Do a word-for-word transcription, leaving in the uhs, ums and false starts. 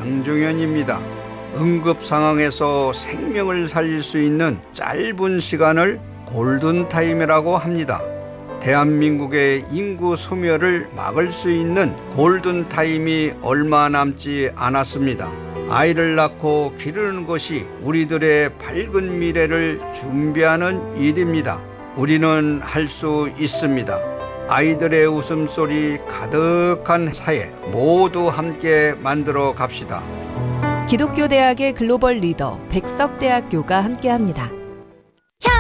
장종현입니다. 응급 상황에서 생명을 살릴 수 있는 짧은 시간을 골든타임이라고 합니다. 대한민국의 인구 소멸을 막을 수 있는 골든타임이 얼마 남지 않았습니다. 아이를 낳고 기르는 것이 우리들의 밝은 미래를 준비하는 일입니다. 우리는 할 수 있습니다. 아이들의 웃음소리 가득한 사회 모두 함께 만들어 갑시다. 기독교 대학의 글로벌 리더 백석대학교가 함께합니다.